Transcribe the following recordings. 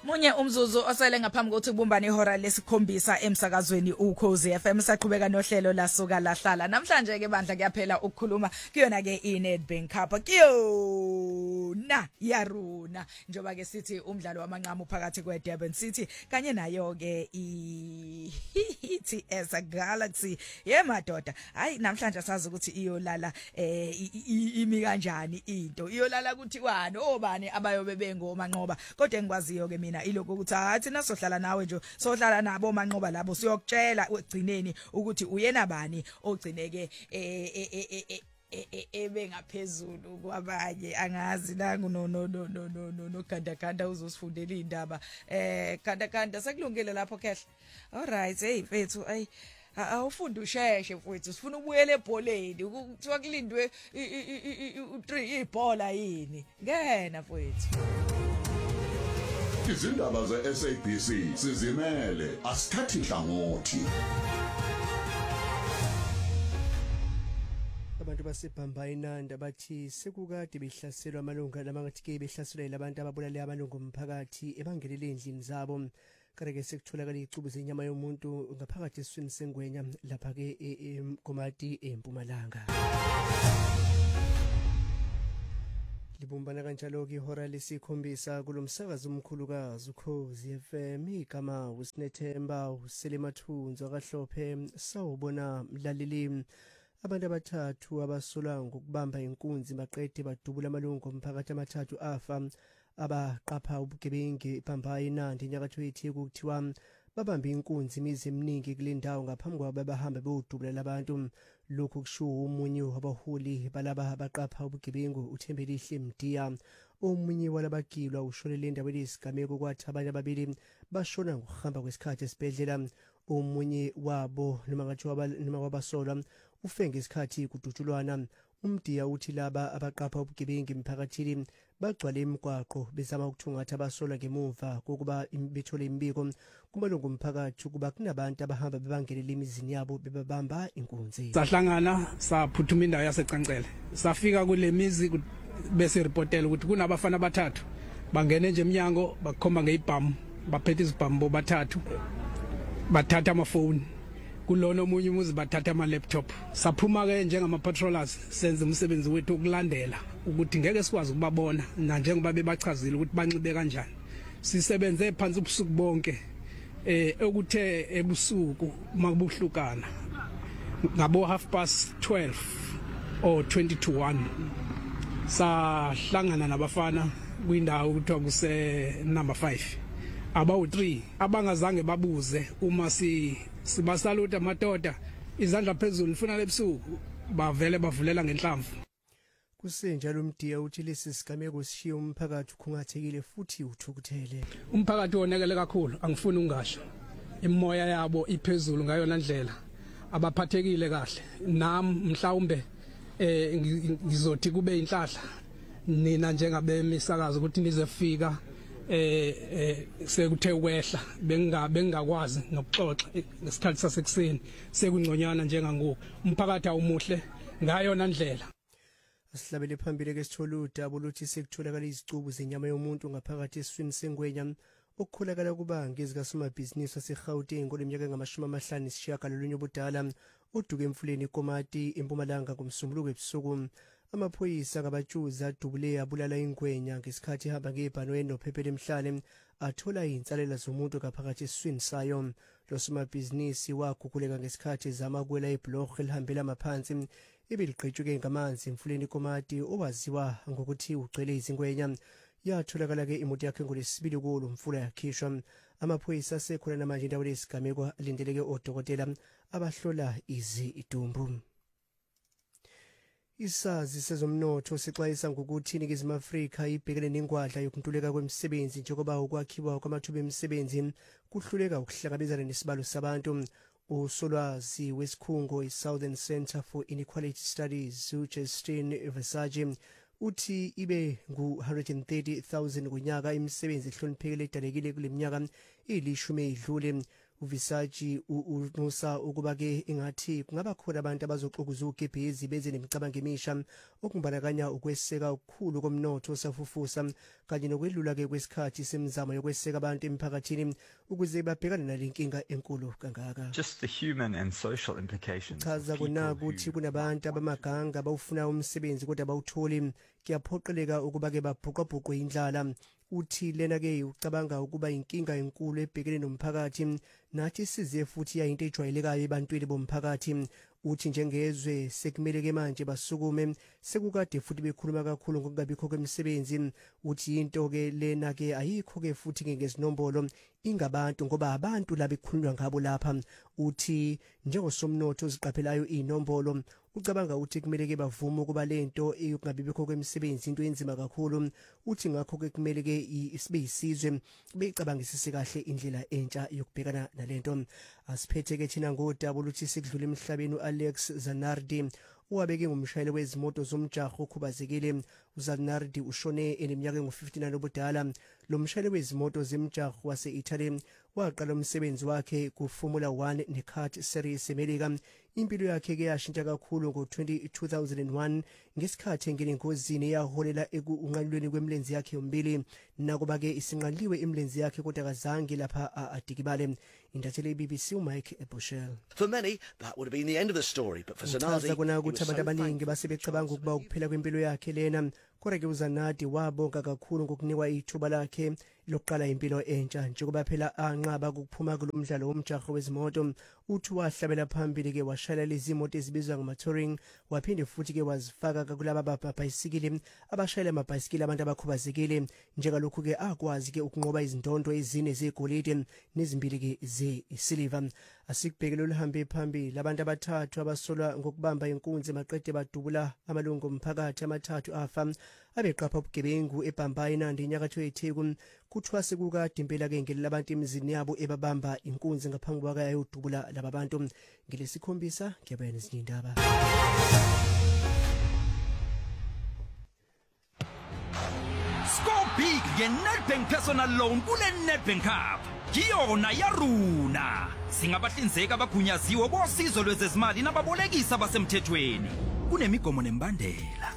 Munye umzuzu osele ngaphambi kokuthi kubumbane ihora lesikhombisa emsakazweni uKhosi FM saqhubeka nohlelo lasuka lahlala. Namhlanje ke bandla kuyaphela ukukhuluma kuyona ke iNedbank Cup. Kuyona yaruna njoba ke sithi umdlalo wamanqamu phakathi kweDurban City kanye nayo ke iTS Galaxy yemadoda. Hayi namhlanje sazi ukuthi iyolala imi kanjani into. Iyolala kuthi wani obani abayobe bengomanqoba. Kodwa engikwaziyo ke mina iloko ukuthi hathi nasohlala nawe nje sohlala nabo manqoba labo siyokutshela egcineni ukuthi uyena bani ogcineke ebengaphezulu kwabanye angazi nangu no ganda uzosifundela indaba ganda sekulungile lapho kehle. All right hey mfethu ay awufunda usheshe mfethu sifuna ubuyele ebholeni kuthiwa kulindwe u3 ibhola yini ngena mfethu. Izindaba ze-SABC sizimele asithathi hlangothi. Abantu basebhamba inanda bathi sekukade behlaselwa amalunga lamangathi ke behlaselwa labantu ababulale amalungu omphakathi ebangelele endlini zabo. Kareke sekutholakala icubu zenyama yomuntu ngaphakathi esiswini sengwenya lapha ke eKomati eMpumalanga. Libumbana kanjalo ke ihora lesikhombisa kulomsakazo omkhulukazi uKhosi FM igama uSinethemba uSelemathunzo kaHlophe sawubona mlaleli. Abantu abathathu abasolwa ngokubamba inkunzi baqede badubula amalungu omphakathi amathathu afa abaqapha ubugebengu ePhambana eNandi enyakatho yeTheku kuthiwa babambe inkunzi imizi eminingi kule ndawo ngaphambi kwabo bahamba beyodubula labantu. Lokhu kusho umunye wabaholi balaba abaqapha ubugebengu uThembelihle Mdiya. Omunye walabagilwa ushonele endaweni yesigameko kwathi abanye ababili bashona ngokuhamba kwesikhathi esibhedlela. Omunye wabo noma ngathi wabasolwa ufe ngesikhathi kudutshulwana. Umdiya uthi laba abaqapha ubugebengu emphakathini bagcwala emgwaqo bezama ukuthungatha abasolwa ngemuva kokuba bethole imbiko kumalungu omphakathi ukuba kunabantu abahamba bebangelela emizini yabo bebabamba inkunzi. Sahlangana saphuthuma indawo yaseCancele safika kule mizi bese reportela ukuthi kunabafana abathathu bangene nje eminyango bakhomba ngeibhamu baphethe izibhamu bathathu bathatha amafoni kulona omunye umuzi bathatha ama laptop. Saphuma ke njengama patrollers senze umsebenzi wethu ukulandela ukuthi ngeke sikwazi ukubabona na njengoba bebachazile ukuthi banxibe kanjani. Sisebenze phansi ubusuku bonke okuthe ebusuku makubuhlukana ngabo 12:30 or 20:1 sahlangana nabafana kwindawo kuthiwa kuse number 5 abawu3 abangazange babuze uma sibasaluta madoda izandla phezulu ufuna lebusuku bavele bavulela ngenhlamvu. Kusenjalo Mdiya uthi lesi sigameko sishiye umphakathi ukhungathekile futhi uthukuthele. Umphakathi wonakele kakhulu angifuni ungasho. Imoya yabo iphezulu ngayona ndlela abaphathekile kahle nami mhlawumbe ngizothi kube inhlahla nina njengabemisakazi ukuthi nizefika sekuthe kwehla bengakwazi nokuxoxa ngesikhathi sasekuseni sekungconyana njengangoku umphakathi awumuhle ngayona ndlela. Asihlabele phambili ke sithola udaba oluthi sekutholakala izicubu zenyama yomuntu ngaphakathi esiswini sengwenya okukholakala kuba ngezikasomabhizinisi waseGauteng ngoleminyaka ngama-59 obudala oduke emfuleni eKomati eMpumalanga ngomsombuluko ebusuku. Amaphoyisa kabatshuza adubule abulala ingwenya ngesikhathi ehamba ngebhanoyi nophephela emhlane athola insalela zomuntu ngaphakathi esiswini sayo. Lo somabhizinisi waguguleka ngesikhathi ezama ukuwela ibhlorho elihambela amaphansi ebeliqhetshuke ngamanzi emfuleni eKomati owaziwa ngokuthi ugcwele izingwenya. Yatholakala ke imoto yakhe ngolesibili kulo mfula yakhishwa. Amaphoyisa asekhona namanje endaweni yesigameko alindeleke odokotela abahlola izidumbu. Isazi sezomnotho sixwayisa ngokuthi iNingizimu Afrika ibhekene nengwadla yokuntuleka kwemisebenzi njengoba ukwakhiwa kwamathuba emisebenzi kuhluleka ukuhlangabezana nesibalo sabantu. Usolwazi wesikhungo iSouthern Centre for Inequality Studies uJustin Versace uthi ibe ngu-130,000 kunyaka imisebenzi ehloniphekile edalekile kule minyaka ilishumi edlule. uVisaji uNusa ukuba ke ingathi kungaba khona abantu abazoxukuza ugebhezi beze nemicabango emisha okumbandakanya ukweseka okukhulu komnotho osafufusa kanye nokwedlula ke kwesikhathi semizamo yokweseka abantu emphakathini ukuze babhekane nalenkinga enkulu kangaka. Just the human and social implications. Chaza kona ukuthi kunabantu abamaganga abawufuna umsebenzi kodwa abawutholi kuyaphoqeleka ukuba ke babhuqabhuqwe indlala. Uthi lena ke ucabanga ukuba inkinga enkulu ebhekene nomphakathi nathi size futhi yayinto ejwayelekayo ebantwini bomphakathi. Uthi njengezwe sekumele ke manje basukume sekukade futhi bekhuluma kakhulu ngokungabikho kwemisebenzi. Uthi into ke lena ke ayikho ke futhi ngezinombolo ingabantu ngoba abantu la bekhulunywa ngabo lapha. Uthi njengosomnotho ziqaphelayo inombolo ucabanga ukuthi kumele ke bavume ukuba lento eyokungabibikho kwemisebenzi into enzima kakhulu. Uthi ngakho ke kumele ke sibe yisizwe beyicabangisise kahle indlela entsha yokubhekana nalento. Asiphethe ke thina ngodaba oluthi sikudlula emhlabeni Alex Zanardi owabeke ngumshayeli wezimoto zomjaho okhubazekile. uZanardi ushone eneminyaka engu-59 obudala. Lo mshayeli wezimoto zemjaho wase-Italy waqala umsebenzi wakhe kuFormula 1 neKart Series eMelika. Impilo yakhe ke yashintsha kakhulu ngo-2001 ngesikhathi engene engozini eyaholela ekunqanyulweni kwemilenzi yakhe yombili. Nakuba ke isinqanliwe imilenzi yakhe kodwa kazange lapha adikibale. Intatheli BBC uMike Ebushel. For many, that would have been the end of the story, but for Zanardi, kona ukuthi abantu abaningi basebecabanga ukuba ukuphela kwempilo yakhe lena. Kodwa ke uZanardi wabonga kakhulu ngokunikwa ithuba lakhe lokuqala impilo entsha njengoba phela anqaba ukuphuma kulomdlalo womjaho wezimoto. Uthi wahlabela phambili ke washayela lezi imoto ezibizwa ngama-touring waphinde futhi ke wazifaka kulaba babhayisikili abashayela amabhayisikili abantu abakhubazekile. Njengalokhu ke akwazi ke ukunqoba izindondo ezine zegolide nezimbili ke ze-silver. Asikubhekele oluhambe phambili labantu abathathu abasolwa ngokubamba inkunzi maqede badubula amalungu omphakathi amathathu afa abeqapha ubugebengu eBhambayi eNandi enyakatho yeTheku. Kuthiwa sekukade impela ke ngeli labantu emizini yabo ebabamba inkunzi ngaphambi kwakayodubula laba bantu. Ngelesikhombisa ngiyabona ezinye indaba. Score big nge-Nedbank Personal Loan kule Nedbank Cup. Kiyona yaruna. Singabahlinzeka abagunyaziwe bosizo lwezezimali nababolekisi basemthethweni. Kunemigomo nembandela.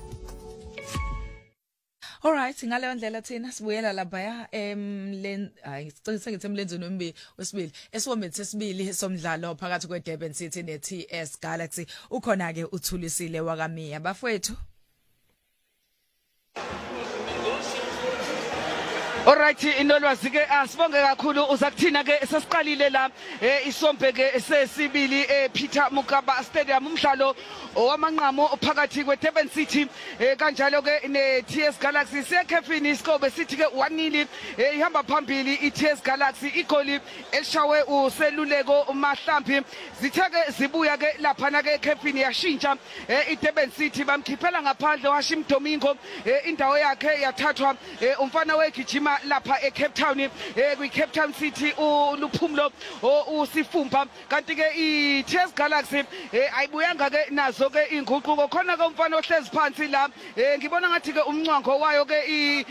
Alright, ngaleyo ndlela thina sibuyela lapha ngicela ngithi emlenzweni wesibili esiwombeni sesibili somdlalo phakathi kweDurban City neTS Galaxy. Ukhona ke uThulisile wakamiya bafowethu. Alright, inolwazi ke asibonge kakhulu uzakuthina ke sesiqalile la isombe ke sesibili Peter Mokaba Stadium umdlalo owamanqamo phakathi kweDurban City kanjalo ke neTS Galaxy sekhefini iskobe sithi ke 1-0 ihamba phambili iTS Galaxy igoli elishawe useluleko uMahlambi zitheke zibuya ke lapha na ke ekhefini yashintsha iDurban City bamkhiphela ngaphandle Hashim Domingo indawo yakhe yathathwa umfana wegijima lapha eCape Town kwiCape Town City uLuphumlo usifumba kanti ke iTS Galaxy ayibuyanga ke nazo ke inguquko khona ke umfana ohlezi phansi la ngibona ngathi ke umncwango wayo ke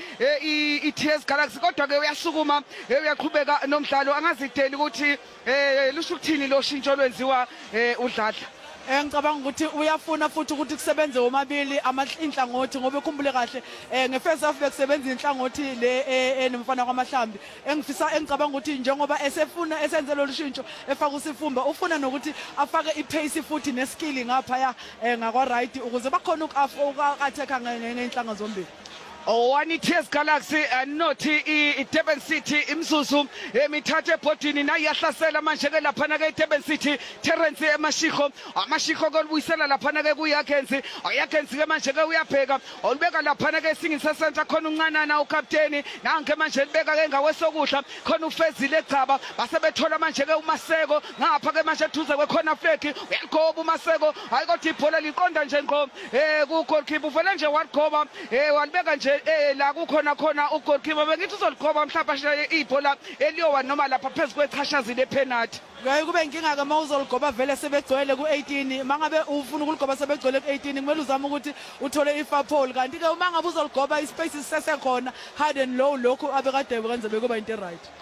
iTS Galaxy kodwa ke uyasukuma uyaqhubeka nomdlalo angazideli ukuthi lusho ukuthini lo shintsho lwenziwa udladla. Ngicabanga ukuthi uyafuna futhi ukuthi kusebenze omabili inhlangothi ngoba ukhumbule kahle ngefirst half bekusebenza inhlangothi le enomfana kwaMahlambi engicabanga ukuthi njengoba esefuna esenze lo lushintsho efaka usifumba ufuna nokuthi afake ipace futhi neskill ngapha ngakwa right ukuze bakhona ukatheka ngenhlanga zombili. One TS Galaxy nothi iDurban City imzuzu emithathu ebhodini nayahlasela manje ke lapha na ke iDurban City Terence amashikho kolubuyisela lapha na ke kuyakenzi ke manje ke uyabheka olubeka lapha na ke singisa center khona uncanana ucaptain nange manje libeka ke ngawesokudla khona ufezile egcaba basebethola manje ke uMaseko ngapha ke manje eduze kwekhona flag uyagoba uMaseko hayi kodwa ibhola liqonda nje ngqo ku goalkeeper uvela nje wagoba walibeka nje la kukhona ugoalkeeper bengithi uzoligoba mhlawumbe ashaye ibhola eliyowa noma lapha phezulu kwechashazi lepenalty. Ngaye kube inkinga ke mawuzoligoba vele sebegcwele ku18 mangabe ufuna ukuligoba sebegcwele ku18 kumele uzame ukuthi uthole ifoul kanti ke uma ngabe uzoligoba ispace sisesekhona hard and low lokho abekade bekwenza bekuba into right.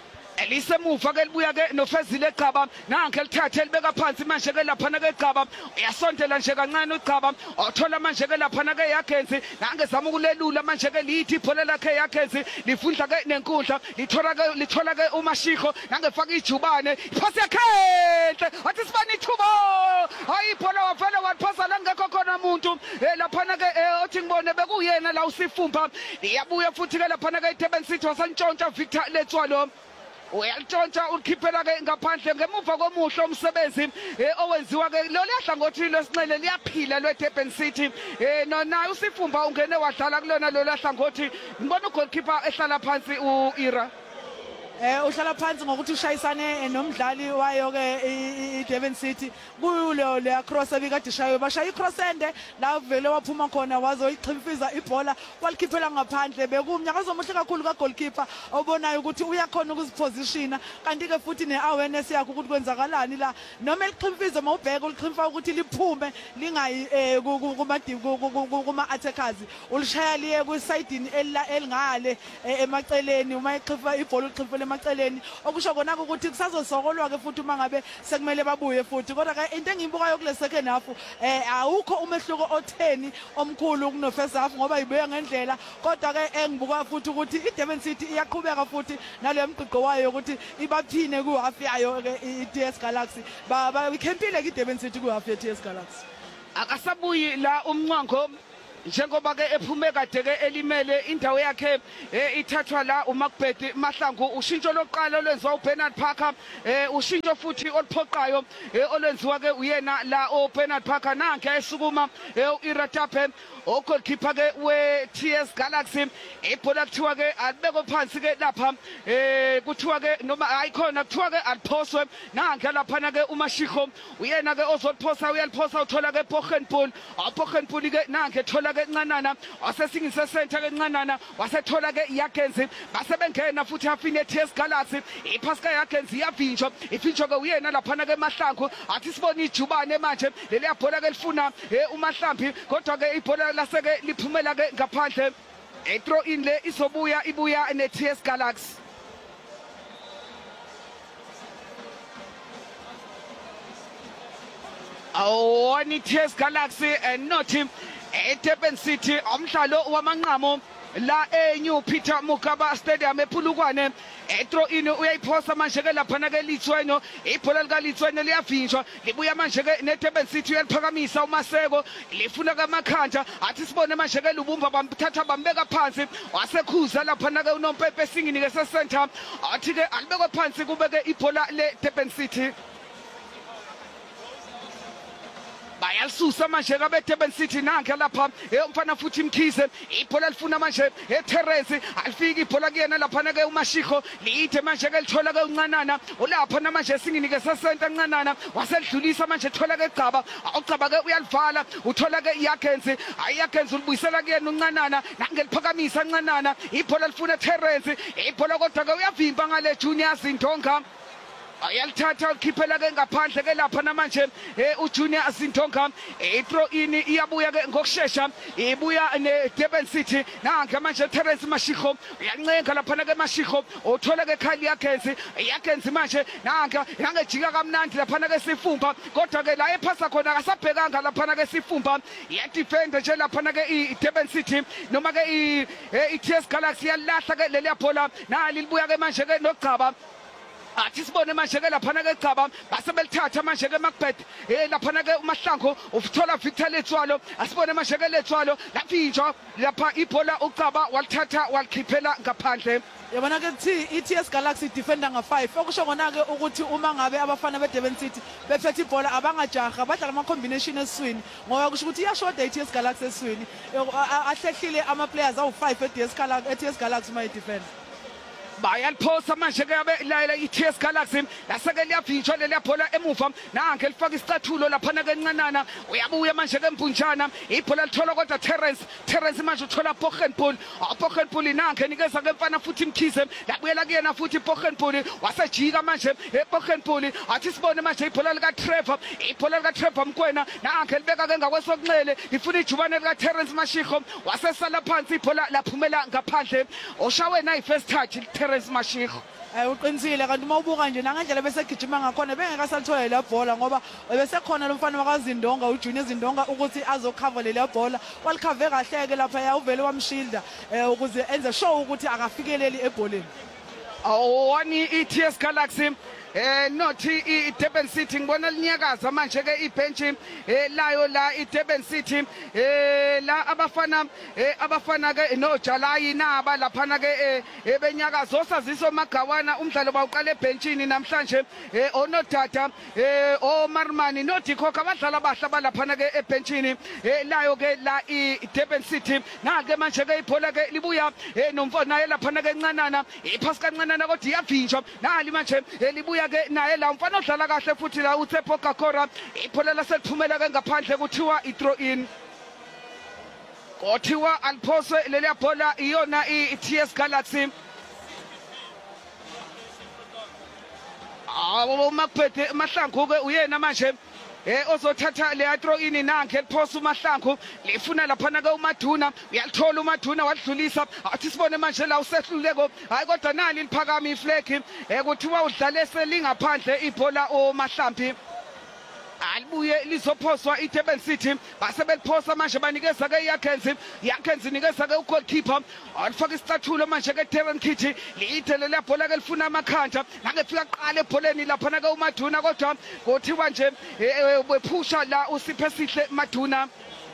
lisemuva ke libuya ke noFezile eGcaba nanke lithathe libeka phansi manje ke lapha ke eGcaba uyasondela nje kancane uGcaba othola manje ke lapha ke eAgency nange zama ukulelula manje ke lithi ibhola lakhe eAgency lifundla ke nenkundla lithola ke uMashiko nange faka ijubane iphasi yakhe wathi sibani ithuba hayi ibhola wavela waphasa la ngekho khona umuntu lapha ke othi ngibone bekuyena la usifumba iyabuya futhi ke lapha ke iDurban City wasantshontsha Victor Letswalo uyalitshontsha ukhiphela ke ngaphandle ngemuva komuhlo umsebenzi owenziwa ke lo lahlangothi lesinxele liyaphila lweDurban City naye usifumba ungene wadlala kulona lo lahlangothi ngibona ugoalkeeper ehlala phansi uIra uhlala phansi ngokuthi ushayisane nomdlali wayo ke iDurban City kuyo le cross ebikade ishayo bashaya icross ende la vele waphuma khona wazoyichimfiza ibhola walikhiphela ngaphandle bekumnyaka omuhle kakhulu kagoalkeeper obonayo ukuthi uyakhona ukuzipositiona kanti ke futhi neawareness yakhe ukuthi kwenzakalani la noma elichimfize mawubheka ulichimfa ukuthi liphume lingayi kuma attackers ulishaya liye ku side elingale emaceleni uma ichimfa ibhola ulichimfela emaceleni okusho kona ukuthi kusazosokolwa ke futhi uma ngabe sekumele babuye futhi kodwa ke into engimbukayo kule second half awukho umehluko otheni omkhulu kuno first half ngoba ibuye ngendlela kodwa ke engibuka futhi ukuthi iDurban City iyaqhubeka futhi nale mqiqo wayo ukuthi ibaphine ku half yayo ke iTS Galaxy ikhempile ke iDurban City ku half yeTS Galaxy akasabuyi la umnqango njengoba ke ephume kade ke elimele indawo yakhe ithathwa la uMacbeth Mahlangu ushintsho loqala olwenziwa uBernard Parker ushintsho futhi oliphoqayo olwenziwa ke uyena la uBernard Parker nanke esukuma uIratape goalkeeper ke weTS Galaxy ibhola kuthiwa ke alibekwe phansi ke lapha kuthiwa ke noma ayikhona kuthiwa ke aliphoswe nanke lapha ke uMashiko uyena ke ozoliphosa uyaliphosa uthola ke Pochenpool ke nanke thola ke ncanana wasesingise center ke ncanana wasethola ke iAgency basebengena futhi hafine TS Galaxy ipass ka iAgency yavinjwa ivinjwa ke uyena lapha ke Mahlangu athi sibona ijubane manje leli yabhola ke lifuna uMahlambi kodwa ke ibhola laseke liphumela ke ngaphandle throw in le ibuya neTS Galaxy awoni TS Galaxy and not him eDurban City umdlalo wamanqamo la eNew Peter Mokaba Stadium ePulukwane throw in uyayiphosa manje ke lapha ke Litsweno ibhola lika Litsweno liyavinjwa libuya manje ke neDurban City uyaliphakamisa uMaseko lifuna kaMakhanda athi sibone manje ke Lubumba bamthatha bambeka phansi wasekhuza lapha ke uNompepe singini ke center athi ke alibekwe phansi kubeke ibhola leDurban City bayalisusa manje ke beDurban City nanke lapha umfana futhi Mkhize ibhola lifuna manje eTerrace alifika ibhola kuyena lapha ke uMashiko liithe manje ke lithola ke uncanana ulapha namanje singini ke center ncanana waselidlulisa manje thola ke Gcaba uGcaba ke uyalivala uthola ke iAgency iAgency ulibuyisela kuyena uncanana nangeliphakamisa ncanana ibhola lifuna eTerrace ibhola kodwa ke uyavimba ngale Junior Zindonga ayalithatha ukhiphela ke ngaphandle ke lapha namanje uJunior Asindonga throw in iyabuya ke ngokusheshsha ibuya neDurban City nanke manje Terence Mashiko uyancenga lapha ke Mashiko uthola ke Khali iAgency manje nange jika kamnandi lapha ke Sifumba kodwa ke la ephasa khona akasabhekanga lapha ke Sifumba iyadefend nje lapha ke iDurban City noma ke iTS Galaxy yalahla ke leli bhola nali libuya ke manje ke noGcaba athi sibone manje ke lapha ke Gcaba basebelithatha manje ke Macbeth lapha ke uMahlangu uthola Victor Letswalo asibone manje ke Letswalo lavinjwa lapha ibhola uGcaba walithatha walikhiphela ngaphandle yabona ke kuthi iTS Galaxy defender nga5 okusho kona ke ukuthi uma ngabe abafana beDurban City bephethe ibhola abangajaha badlala ama combination eswini ngoba kusho ukuthi iyashoda iTS Galaxy eswini ahlehlile ama players awu5 eTS Galaxy my defender bayaliphosa manje ke la iTS Galaxy laseke liyavinjwa leli bhola emuva nange lifaka isicathulo lapha ke encanana uyabuya manje ke Mbunjana ibhola lithola kodwa Terence manje uthola Pochenpool nange nikeza ke mfana futhi Mkhize labuyela kuyena futhi Pochenpool wasejika manje Pochenpool athi sibone manje ibhola lika Trevor Mkwena nange libeka ke ngakwesokunxele ifuna ijubane lika Terence Mashiko wasesala phansi ibhola laphumela ngaphandle oshawe na first touch Terence Mashiko. Uqinisile kanti uma ubuka nje nangendlela bese gijima ngakhona bengeka salithola le bhola ngoba bese khona lo mfana wakaZindonga uJunior Zindonga ukuthi azocover le bhola walikhave kahle ke lapha ya uvele wamshielda ukuze enze show ukuthi akafikeleli ebholeni. Awani iTS Galaxy nothi iDurban City ngibona linyakaza manje ke ibench layo la iDurban City la abafana ke noJalayi naba laphana ke benyakazo saziso Magawana umdlalo bawuqala ebenchini namhlanje onodada oMarmani noDikho abadlala bahla balaphana ke ebenchini layo ke la iDurban City na ke manje ke ibhola ke libuya nomfana naye laphana ke encanana iphasi kancanana kodwa iyavinjwa nali manje libuya ke naye la mfana odlala kahle futhi la uTshepo Gakora ibhola laseliphumela ke ngaphandle kuthiwa i-throw in kothiwa aliphose leli bhola iyona iTS Galaxy Makphethe Mahlangu ke uyena manje ozothatha le throw in nanke liphosa uMahlangu lifuna laphana ke uMaduna uyalithola uMaduna wadlulisa athi sibone manje la usehluleko hayi kodwa nali liphakama iflag kuthiwa udlale selingaphandle ibhola oMahlambi alibuye lizophoswa iDurban City base beliphosa manje banikeza ke iyakenzi nikeza ke ugoalkeeper alifaka isicathulo manje ke Terence Kitty liithele le bhola ke lifuna amakhanda nangefika qala ebholeni lapha ke uMaduna kodwa kuthiwa nje bephusha la usiphe sihle Maduna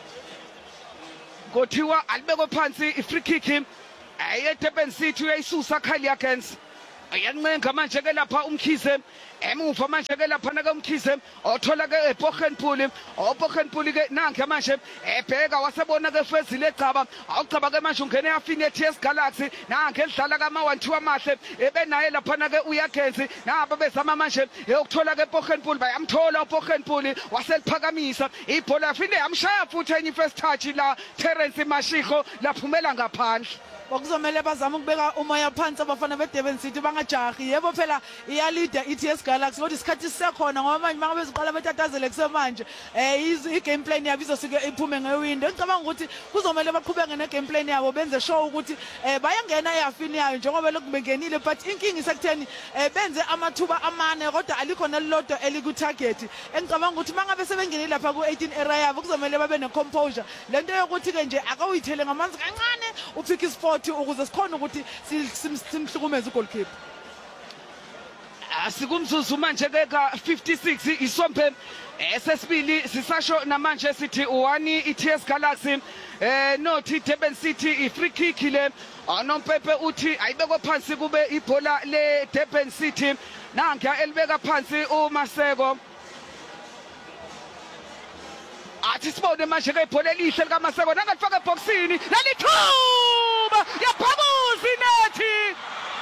kuthiwa alibekwe phansi ifree kick eDurban City uyayisusa Khaliakens ayancenga manje ke lapha umkhize emuva manje ke lapha ke umkhize othola ke eBochenpool ke nanke manje ebheka wasebona ke fezile egcaba awucaba ke manje ungene yafini eTS Galaxy nanke edlala kama 1-2 amahle ebenaye lapha ke uyagenzi naba bezama manje ukuthola ke eBochenpool bayamthola uBochenpool waseliphakamisa ibhola yafine yamshaya futhi enye first touch la Terence Mashiko laphumela ngaphandle Bakuzomela bazama ukubeka umoya phansi abafana beDurban City bangajahi yebo phela iyalida iTS Galaxy kodwa isikhathi sisekhona ngoba manje mangabe beziqala betatazele kusemanje i-game plan yabo izosuke iphume ngewindow ngicabanga ukuthi kuzomela baqhubeke ne-game plan yabo benze show ukuthi bayangena eyafini yayo njengoba lokhu bengenile but inkingi isekutheni benze amathuba amane kodwa alikho nelilodwa eliku-target engicabanga ukuthi mangabe sebengenile lapha ku-18 area yabo kuzomela babe ne-composure lento yokuthi-ke nje akawuyithele ngamanzi kancane uphike isport ukuze sikhona ukuthi simhlukumeze ugoalkeeper asikumzuzu manje ke ka 56 isompe esesibili sisasho namanje sithi uwani iTS Galaxy nothi Durban City ifree kick le onompepe uthi ayibekwe phansi kube ibhola le Durban City nanka elibeka phansi uMaseko athi sibone manje ke ibhola elihle likaMaseko nangalifaka eboxini lalithuba yaphamuza inethi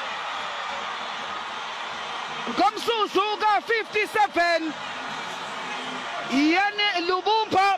ngomsuzu ka 57 Yane Lubumba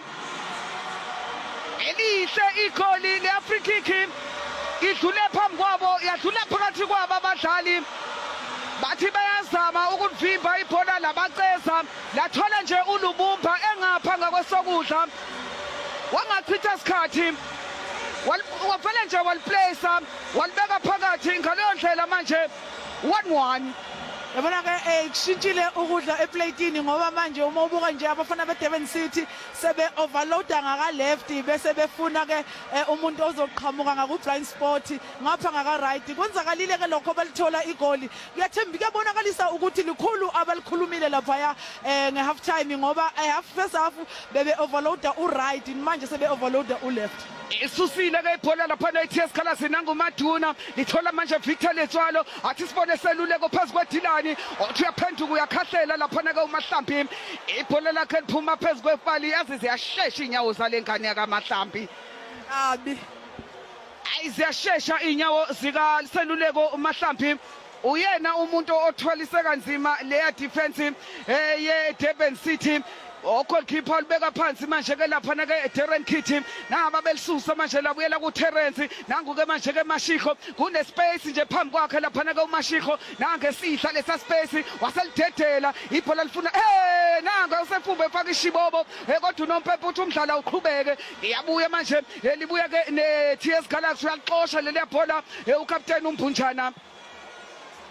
elihle igoli le-free kick idlule phambi kwabo yadlula phakathi kwabo abadlali bathi bayazama ukuvimba ibhola labaceza lathola nje uLubumba engapha ngakwesokudla wangachitha isikhathi wavele nje waliplacea walibeka phakathi ngaleyo ndlela manje 1-1 yabona ke kushintshile ukudla eplatini ngoba manje uma ubuka nje abafana beDurban City sebe overloada ngaka left bese befuna ke umuntu ozoqhamuka ngakublind spot ngapha ngaka right kwenzakalile ke lokho balithola igoli kuyathemba kuyabonakalisa ukuthi likhulu abalikhulumile lapha ya ngehalf time ngoba first half bebe overloada right manje sebe overloada left isusile ke ibhola lapha neTS Galaxy nanguMaduna lithola manje Victor Letswalo athi sibone seluleko phezu kweDilani othi uyaphenduka uyakhahlela lapha ke uMahlambi ibhola lakhe liphuma phezu kwefali yazi ziyashesha inyawo zalengane yakaMahlambi abi ayiziyashesha inyawo zika seluleko uMahlambi uyena umuntu othwalise kanzima leya defense ye Durban City goalkeeper libeka phansi manje ke lapha ke Terence Kitty naba belisusa manje labuyela ku Terence nangu ke manje ke Mashiko kune space nje phambi kwakhe lapha ke uMashiko nange sihla lesa space waselidedela ibhola lifuna nanga usefumbe efaka ishibobo kodwa unompepe uthi umdlalo uqhubeke liyabuya manje libuya ke neTS Galaxy uyaqosha leli bhola uCaptain uMbunjana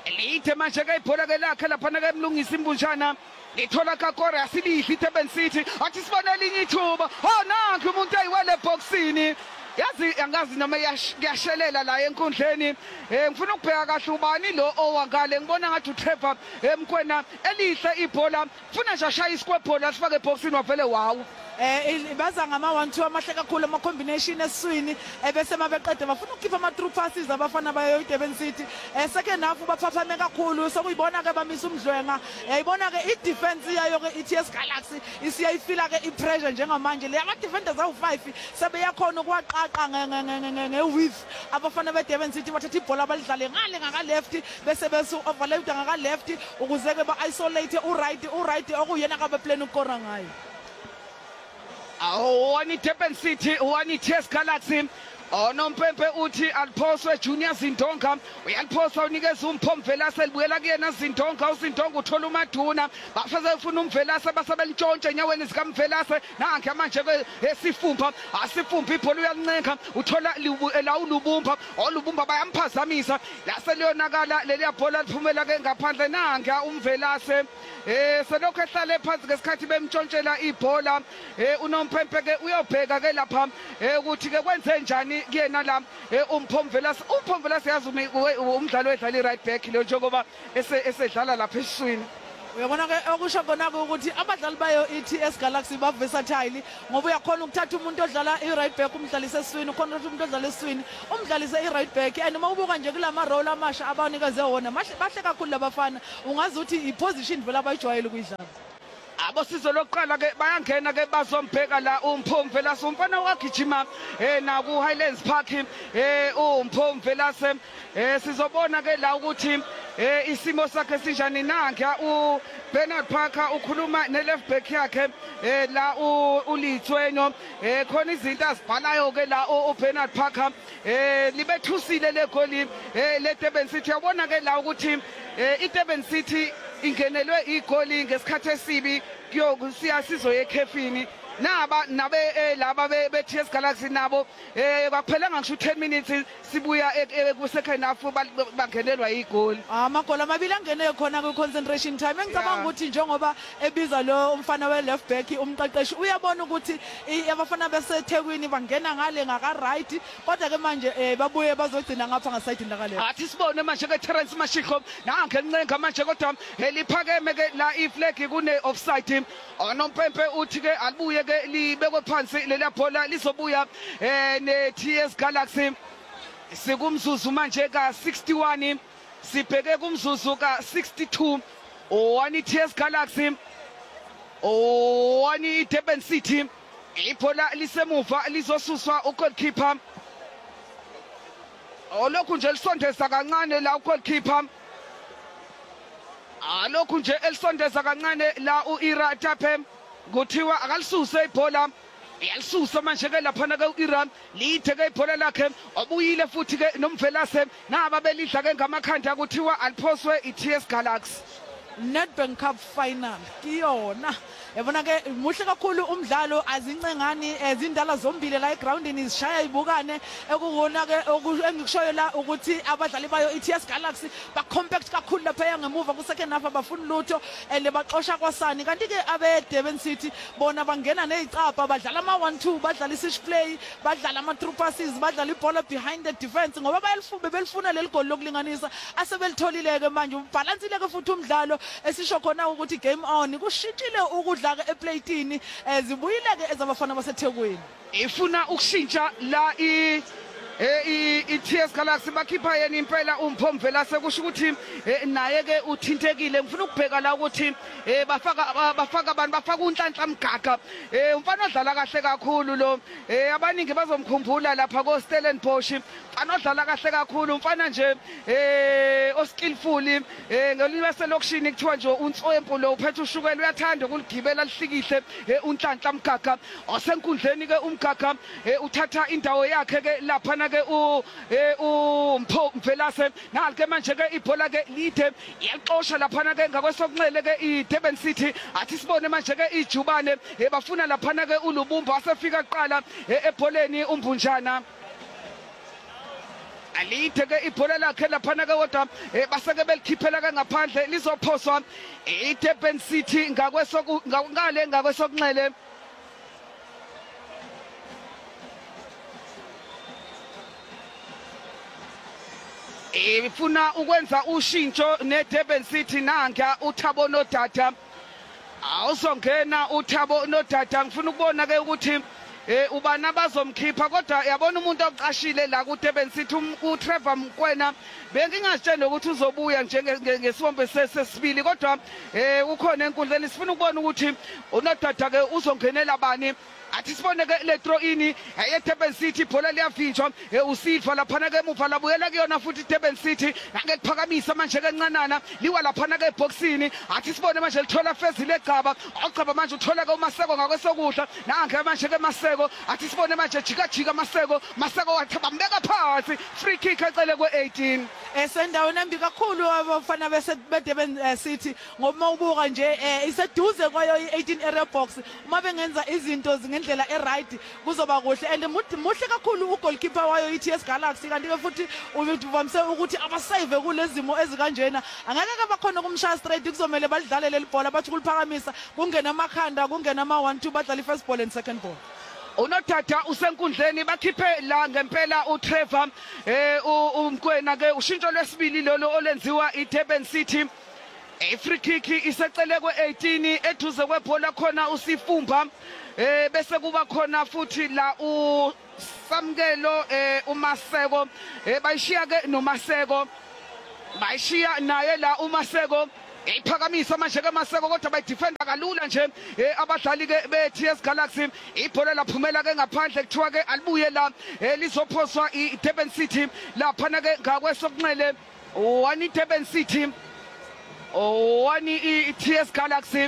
elide manje ke ibhola ke lakhe lapha ke emlungisa imbunjana ngithola kakore asilihle iDurban City athi sibone elinye ithuba nanku umuntu ayiwele boxini yazi angazi noma yashelela la enkundleni ngifuna ukubheka kahle ubani lo owangale ngibona ngathi uTrevor Mkwena elihle ibhola ufuna nje ashaya isikwebhola sifake eboxini wavele wow baza ngama 1-2 amahle kakhulu ama combination eswini bese mabeqede bafuna ukukhipha ama true passes abafana bayo iDurban City second half baphaphame kakhulu sokuyibona ke bamisa umdlwenga yayibona ke idefense yayo ke iTS Galaxy isiyayifila ke ipressure njengamanje le ama defenders awu5 sebeyakhona ukwaqaqa ngewidth abafana beDurban City bathatha ibhola balidlale ngale ngaka left bese besu overload ngaka left ukuze ke ba isolate uright okuyena ka plan ukora ngayo One Durban City, one iTS Galaxy. Onompempe uthi aliphoswe Junior Zindonga uyaliphosa unikeza uMphomvelase libuyela kuyena Zindonga uZindonga uthola uMaduna bafaze ufuna uMvelase basabelintshontshe enyaweni zikaMvelase nanke manje ke esifumba asifumba ibhola uyalincenga uthola la ulubumba olubumba bayamphazamisa lase liyonakala leliya bhola liphumela ke ngaphandle nanke uMvelase selokho ehlale phansi ngesikhathi bemtshontshela ibhola unompempe ke uyobheka ke lapha ukuthi ke kwenze njani kuyena la uMphomvelase yazi umdlalo wedlala i-right back lo njengoba esedlala lapha esiswini uyabona ke okusho kona ukuthi abadlali bayo iTS Galaxy ba versatile ngoba uyakhona ukuthatha umuntu odlala i-right back umdlalise eswini ukhona umuntu odlala eswini umdlalise i-right back and uma ubuka nje kulama role amasha abanikeze wona bahle kakhulu labafana ungazi ukuthi i-position vele abayijwayele ukuyidlala abosizo lokuqala ke bayangena ke bazombheka la uMphomvelase umfana wagijima na ku Highlands Park uMphomvelase sizobona ke la ukuthi isimo sakhe sinjani nanka uBernard Parker ukhuluma ne-left back yakhe la uLithwenyo khona izinto azibhalayo ke la uBernard Parker libethusile legoli leDurban City yabona ke la ukuthi iDurban City ingenelwe igoli ngesikhathi esibi kuyosizo yekhefini nabe laba beTS Galaxy nabo baphelanga ngisho 10 minutes sibuya ku second half bangenelwa igoli amagoli amabili angene khona ku concentration time engicabanga ukuthi njengoba ebiza lo umfana we left back umqeqeshi uyabona ukuthi abafana beseThekwini bangena ngale ngaka right kodwa ke manje babuye bazogcina ngapha ngaside lakale athi sibone manje ke Terence Mashiko nange encenga manje kodwa eliphakeme ke la iflag kune offside onompempe uthi ke alibuye ke libekwe phansi leli bhola lizobuya neTS Galaxy sikumzuzu manje ka 61 sibheke kumzuzu ka 62 one iTS Galaxy one iDurban City ibhola lisemuva lizosuswa ugoalkeeper olokhu nje lisondeza kancane la ugoalkeeper alokhu nje elisondeza kancane la uIra Tape kuthiwa akalisuse ibhola yalisusa manje ke lapha na uIran lithe ke ibhola lakhe obuyile futhi ke noMvelase naba belidla ke ngamakhanda kuthiwa aliphoswe iTS Galaxy Nedbank Cup final kiyona yabona ke muhle kakhulu umdlalo azincengani ezindala zombili la egroundini zishaya ibukane ekubona ke engikushoyo la ukuthi abadlali bayo iTS Galaxy ba compact kakhulu lapha yangemuva ku second half abafuna lutho lebaxosha kwasani kanti ke abe Durban City bona bangena nezicapha badlala ama 1-2 badlala isish play badlala ama true passes badlala ibhola behind the defense ngoba belifuna leli goal lokulinganisa asebelitholile ke manje ubalansile ke futhi umdlalo esisho khona ukuthi game on kushintshile ukudla ke eplatini zibuyile ke ezabafana baseThekwini ifuna ukushintsha la iTS Galaxy bakhipha yena impela uMphomvelase kusho ukuthi naye ke uthintekile ngifuna ukubheka la ukuthi bafaka abantu bafaka uNhlanhla Mgaga umfana odlala kahle kakhulu lo abaningi bazomkhumbula lapha ko Stellenbosch umfana odlala kahle kakhulu umfana nje oskillful ngolimi selokishini kuthiwa nje uNtswempu lo uphethe ushukela uyathanda ukuligibela lihlikihle uNhlanhla Mgaga osenkundleni ke uMgaga uthatha indawo yakhe ke lapha na ke uMphomvelase nalike manje ke ibhola ke lide iyaqosha lapha na ke ngakwesokunxele ke iDurban City athi sibone manje ke ijubane bafuna lapha na ke uLubumba wasefika kuqala ebholeni uMbunjana alide ke ibhola lakhe laphana ke kodwa baseke belikhiphela ke ngaphandle lizophoswa iDurban City ngakwesokunxele ifuna ukwenza ushintsho neDurban City nanga uThabo Nodada awuzongena uThabo Nodada ngifuna ukubona ke ukuthi ubana bazomkhipha kodwa yabona umuntu oqashile la kuDurban City uTrevor Mkwena bengingasitshela ukuthi uzobuya njengesibombe sesibili kodwa ukhona enkundleni sifuna ukubona ukuthi uNodada ke uzongenela bani athi sibone ke electro ini eDurban City ibhola liyavinjwa uSilva laphana ke emuva labuyela kuyona futhi Durban City ngekuphakamisa manje kancanana liwa laphana ke eboxini athi sibone manje lithola fezi legcaba ogcaba manje uthola ke uMaseko ngakwesokudla nange manje ke Maseko athi sibone manje jika Maseko wathambeka phansi free kick ecele kwe18 esendaweni embi kakhulu abafana beDurban City ngoba ubuka nje iseduze kwayo i18 area box uma bengenza izinto ngendlela eright kuzoba kuhle and muhle kakhulu ugoalkeeper wayo iTS Galaxy kanti ke futhi uvamise ukuthi abasave kulezimo ezikanjena angeke ke bakhona kumshaya straight kuzomela badlale lelibhola bathi kuliphakamisa kungena amakhanda kungena ama1-2 badlala ifirst ball and second ball uNodada usenkundleni bakhiphe la ngempela uTrevor uMkwena ke ushintsho lwesibili lolo olenziwa iDurban City free kick isecele kwe18 eduze kwebhola khona uSifumba bese kuba khona futhi la uSamkelo uMaseko bayishiya ke noMaseko bayishiya naye la uMaseko iphakamisa manje ke Maseko kodwa bayidefenda kalula nje abadlali ke beTS Galaxy ibhola laphumela ke ngaphandle kuthiwa ke alibuye la lizophoswa iDurban City laphana ke ngakwesokunxele one iDurban City one iTS Galaxy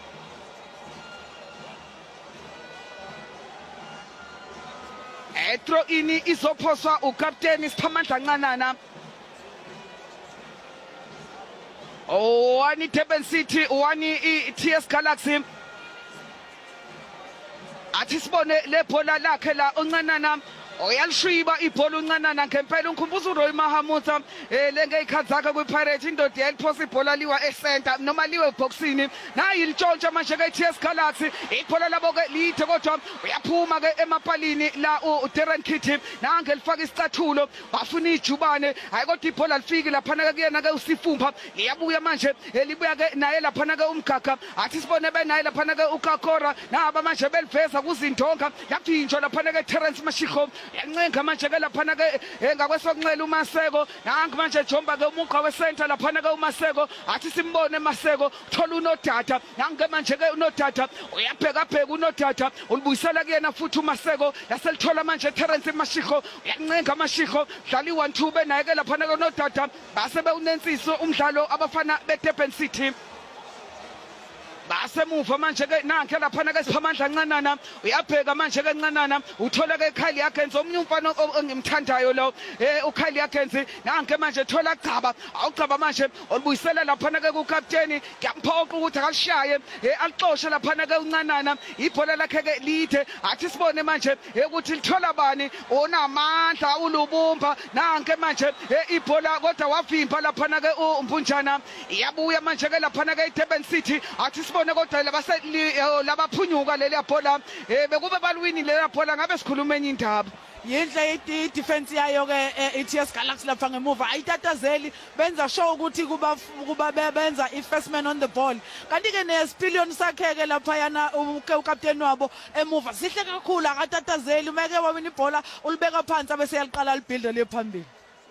throw ini izophoswa uCaptain Siphamandla Ncanana one Durban City one iTS Galaxy athi sibone lebhola lakhe la uNcanana oyalishiba ibhola uNcanana ngempela unkhumbuza uRoy Mahamutha lengeyikhathi zakhe kwiPirates indoda yaliphosa ibhola liwa ecenter noma liwe eboxini nayi ilitshontsha manje ke iTS Galaxy ibhola labo ke lithe kodwa uyaphuma ke emapalini la uDarren Kitty nange lifaka isicathulo bafuna ijubane hayi kodwa ibhola lifiki laphana ke kuyena ke uSifumba liyabuya manje libuya ke naye laphana ke uMgaga athi sibone benaye laphana ke uKakora naba manje beliveza kuzindonga yaphinjwa laphana ke Terence Mashiko yancenga manje ke laphana ke ngakwesokunxele uMaseko nangi manje jomba ke umugqa wecenter laphana ke uMaseko athi simbone Maseko thola uNodada nangi manje ke uNodada uyabheka uNodada ulibuyisela kuyena futhi uMaseko yaselithola manje Terence Mashiko yancenga Mashiko dlala i1-2 benaye ke laphana ke uNodada base beunensiso umdlalo abafana beDurban City basemuva manje ke nanke laphana ke Siphamandla Ncanana uyabheka manje ke Ncanana uthola ke Kylie Agenzi omnye umfana engimthandayo lo uKylie Agenzi nanke manje thola awugcaba manje olibuyisela laphana ke kuCaptain ngiyamphoqa ukuthi akalishaye alixoshe laphana ke uNcanana ibhola lakhe ke lide athi sibone manje ukuthi lithola bani onamandla uLubumba nanke manje ibhola kodwa wavimba laphana ke uMpunjana iyabuya manje ke laphana ke iDurban City athi sibone kodwa labaphunyuka leli bhola bekube balwini leli bhola ngabe sikhuluma enye indaba yindle idefense yayo ke iTS Galaxy lapha ngemuva ayitatazeli benza show ukuthi kuba benza ifirst man on the ball kanti ke nesipillion sakhe ke lapha yana uCaptain wabo emuva sihle kakhulu akatatazeli umeke wawina ibhola ulibeka phansi bese yaliqala libuild lephambili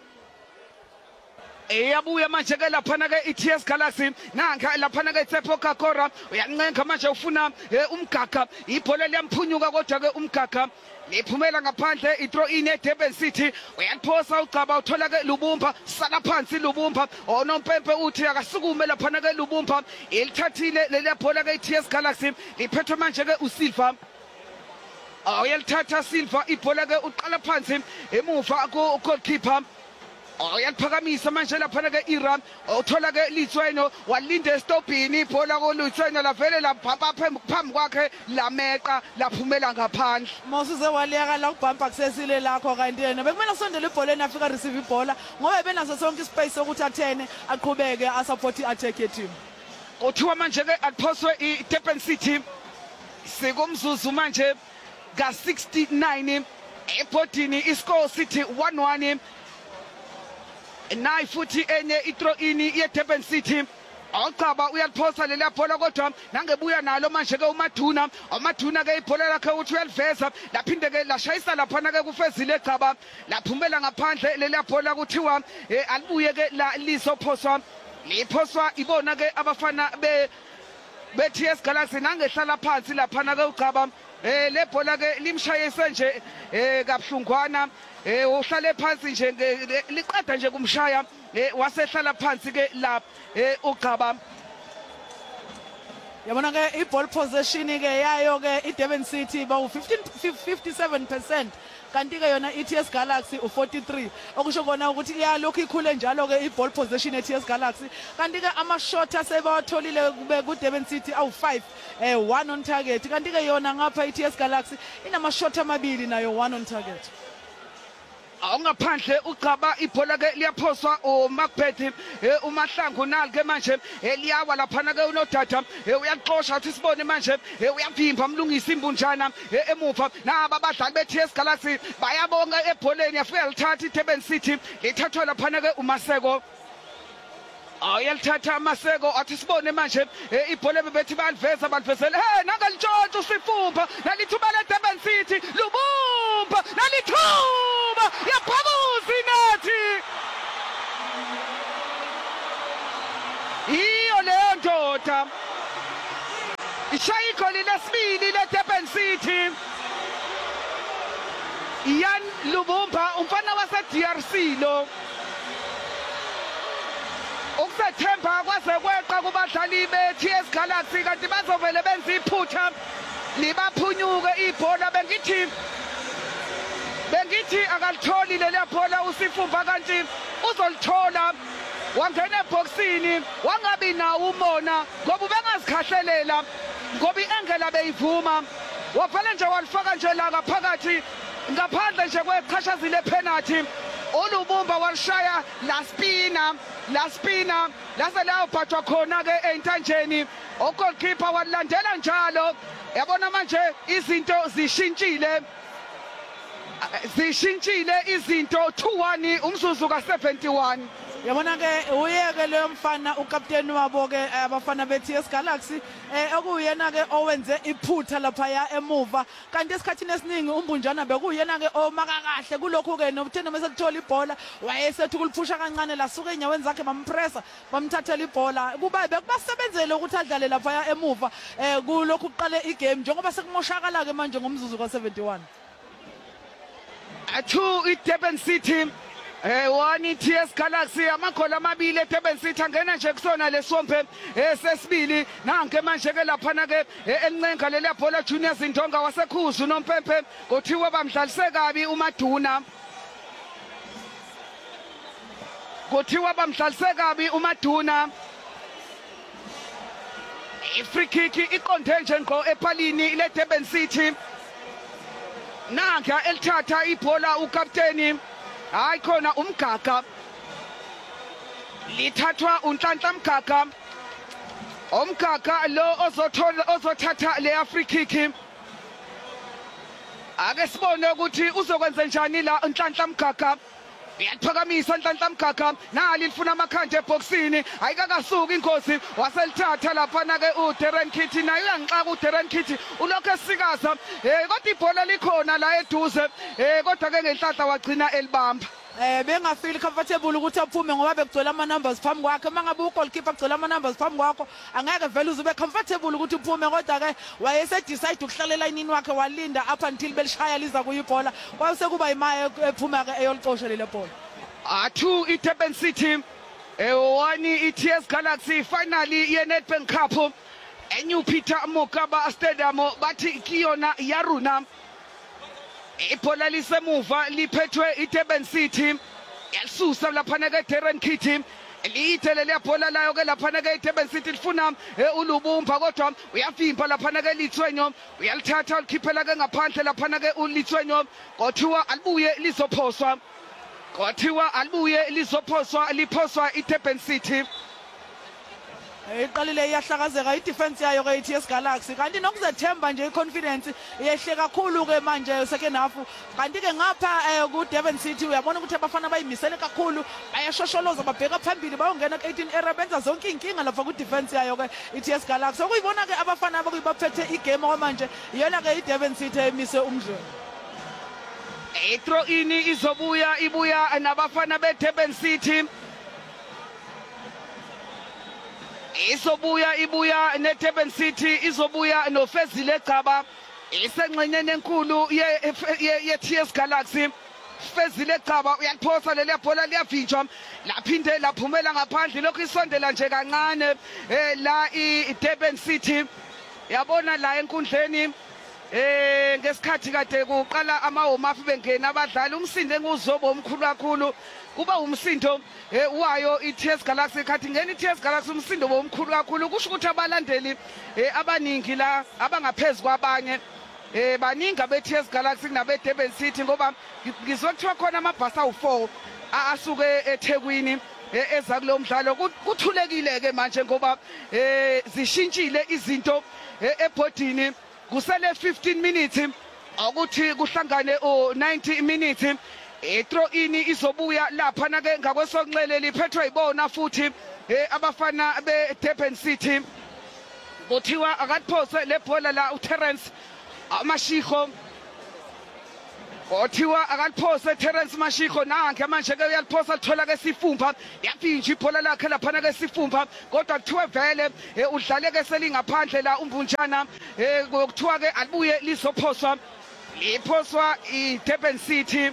eyabuya manje ke laphana ke iTS Galaxy nanka laphana ke Tsepo Kakora uyancenga manje ufuna uMgaga ibhola liyamphunyuka kodwa ke uMgaga liphumela ngaphandle ithrow in eDurban City uyaliphosa ucaba uthola ke Lubumba sala phansi Lubumba onompempe uthi akasukume laphana ke Lubumba ilithathile leli bhola ke iTS Galaxy liphethwe manje ke uSilva uyalithatha Silva ibhola ke uqala phansi emuva ku goalkeeper Uyaliphakamisa manje lapha ke Iran uthola ke Litsweno walinde stopini ibhola ko Litsweno lavele labhampa phambi kwakhe lameqa laphumela ngaphandle Mawusuze waliyaka la kubhampa kusesile lakho kanti yena bekumele usondele ibholeni afika receive ibhola ngoba benaso sonke ispace sokuthi athene aqhubeke asupport iattack team Kuthiwa manje ke aphoswe iDurban City sekumzuzu manje ka 69 ebhodini iscore City 1-1 nayi futhi enye ithrow in yeDurban City Awuchaba uyaliphosa leli bhola kodwa nangebuya nalo manje ke uMaduna ke ibhola lakhe uthi uyaliveza laphinde ke lashayisa lapha ke kufezile egcaba laphumela ngaphandle leli bhola kuthiwa alibuye ke la lisophoswa liphoswa ibona ke abafana be TS Galaxy nangehlala phansi lapha ke ugcaba le bhola ke limshayise nje kabhlungwana uhlale phansi nje liqeda nje kumshaya wasehlala phansi ke la ugcaba Yabona ke i-ball possession ke yayo ke iDurban City ba 57% kanti ke yona iTS Galaxy u43 okusho kona ukuthi iyalokhu ikhule njalo ke i-ball possession eTS Galaxy kanti ke ama-shot asebawatholile kube kuDurban City awu5 1 on target kanti ke yona ngapha iTS Galaxy inama-shot amabili nayo 1 on target Awungaphandle ugcaba ibhola ke liyaphoswa uMacbeth uMahlangu nalike manje liyawa lapha ke unodada uyaxoxa uthi sibone manje uyaphimba umlungisa imbunjana emuva naba abadlali beTS Galaxy bayabonga ebholeni yafika lithatha iDurban City lithathwa lapha ke uMaseko Ayelithatha Maseko athi sibone manje ibhola bebethi baliveza balivezela nangalintshontsho usifumba nalithuba leDurban City lubumba nalithuba yaphakuza inathi iyo leyo ndoda ishaya igoli lesibili leDurban City Ian Lubumba umfana wase DRC lo Ukusethemba kwaze kweqa kubadlali beTS Galaxy kanti bazovele benza iphutha libaphunyuke ibhola bengithi akalitholi leli bhola usifumba kanti uzolithola wangena eboxini wangabi nawo umona ngoba ubengazikahlelela ngoba iengela beyivuma wavele nje walifaka nje la ngaphakathi ngaphandle nje kweqhashazile penalty uLubumba walishaya la spina lase la uphathwa khona ke entanjeni goalkeeper walandela njalo yabona manje izinto zishintshile izinto 2-1 umzuzu ka71 Yabona ke uyeke leyo mfana ukapteni wabo ke abafana beTS Galaxy okuyena ke owenze iphutha lapha ya emuva kanti esikhathini esiningi umbunjana bekuyena ke omaka kahle kulokho ke nobuthena bese lithola ibhola wayesethi ukuliphusha kancane lasuka enyaweni zakhe bampressa bamthathela ibhola kuba bekubasebenzele ukuthi adlale lapha ya emuva kulokho uqale igame njengoba sekumoshakala ke manje ngomzuzu ka71 2 iDurban City 1 iTS Galaxy amakhola amabili eDurban City angena nje kusona lesompe sesibili nanke manje ke lapha ke elincenga leli bhola Junior Zindonga wasekhuzu noMpempe kuthiwa bamdlalise kabi uMaduna free kick iqonde nje ngqo ephalini leDurban City nanka elithatha ibhola ukapteni hayi khona umgaga lithathwa uNhlanhla umgaga lo ozothatha le free kick ake sibone ukuthi uzokwenza njani la uNhlanhla Mgaga uyaphakamisa Nhlanhla Mgaga nali lifuna amakhanda eboxini ayikakasuki inkosi waselithatha lapha na ke uDerren Kitty naye uyanxaka uDerren Kitty ulokho esikaza kodwa ibhola likhona la eduze kodwa ke ngenhlanhla wagcina elibamba bengafeel comfortable ukuthi aphume ngoba bekugcwele ama numbers phambi kwakhe mangabe ugoalkeeper kugcwele ama numbers phambi kwakho angeke vele uzube comfortable ukuthi uphume kodwa ke wayese decide ukuhlalela inini wakhe walinda up until belishaya liza kuyibhola kwase kuba imaye ephuma ke eyolixosha lele bhola 2 iDurban City 1 iTS Galaxy finally yeNedbank Cup eNew Peter Mokaba Stadium bathi kiyona yaruna ibhola lisemuva liphethwe iDurban City yalisusa laphana ke Darren Kitty elithele leyabhola layo ke laphana ke Durban City lifuna ulubumba kodwa uyavimba laphana ke Lithwenyo uyalithatha ulikhiphela ke ngaphandle laphana ke uLithwenyo kothiwa alibuye lizophoswa liphoswa iDurban City iqalile iyahlakazeka idefense yayo ke iTS Galaxy kanti nokuzethemba nje iconfidence iyehle kakhulu ke manje second half kanti ke ngapha ku Durban City uyabona ukuthi abafana bayimisele kakhulu bayashosholoza babheka phambili bayongena ku18 area benza zonke inkinga lapha ku defense yayo ke iTS Galaxy okuyibona ke abafana abakuyibaphethe igame kwamanje iyona ke iDurban City emise umdlalo throw in ibuya nabafana beDurban City ibuya neDurban City izobuya noFezile Gcaba isengxenyeni enkulu ye-TS Galaxy Fezile Gcaba uyaliphosa leli bhola liyavinjwa laphinde laphumela ngaphandle lokho isondela nje kancane la iDurban City yabona la enkundleni ngesikhathi kade kuqala ama-warm up bengena abadlali umsindo enguzobo omkhulu kakhulu kuba umsindo wayo iTS Galaxy khathi ngene iTS Galaxy umsindo omkhulu kakhulu kusho ukuthi abalandeli abaningi la abangaphezulu kwabanye baningi abeTS Galaxy nabeDurban City ngoba ngizokuthiwa khona amabhasi awu4 asuke eThekwini eza kulo mdlalo kuthulekile ke manje ngoba zishintshile izinto ebhodini kusele 15 minutes ukuthi kuhlangane 90 minutes throw in izobuya lapha na ke ngakwesonxele liphethwe ibona futhi abafana beDurban City kuthiwa akaphose lebhola la uTerence Mashiko kuthiwa akaliphose Terence Mashiko nanke manje ke uyaliphosa lithola ke sifumba yaphinja ibhola lakhe lapha na ke sifumba kodwa kuthiwe vele udlale ke selingaphandle la umbunjana kuthiwa ke alibuye lizophoswa liphoswa iDurban City